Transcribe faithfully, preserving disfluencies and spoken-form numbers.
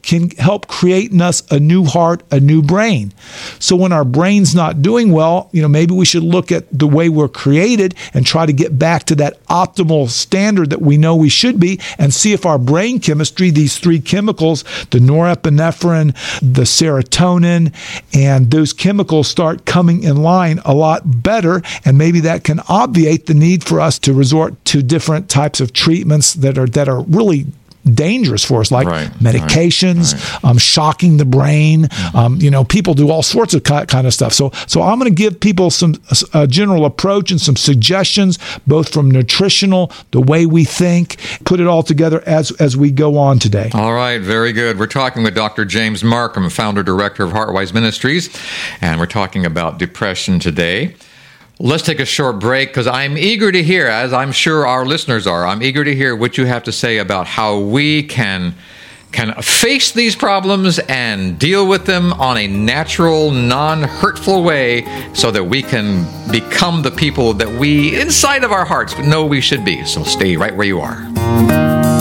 can help create in us a new heart, a new brain. So when our brain's not doing well, you know, maybe we should look at the way we're created and try to get back to that optimal standard that we know we should be, and see if our brain chemistry, these three chemicals, the norepinephrine, the serotonin, and those chemicals start coming in line a lot better, and maybe that can obviate the need for us to resort to different types of treatments that are that are really dangerous for us, like right, medications, right, right. Um, shocking the brain. Mm-hmm. Um, you know, people do all sorts of kind of stuff. So, so I'm going to give people some a general approach and some suggestions, both from nutritional, the way we think, put it all together as as we go on today. All right, very good. We're talking with Doctor James Marcum, founder director of Heartwise Ministries, and we're talking about depression today. Let's take a short break, because I'm eager to hear, as I'm sure our listeners are, I'm eager to hear what you have to say about how we can can face these problems and deal with them on a natural, non-hurtful way, so that we can become the people that we, inside of our hearts, know we should be. So stay right where you are.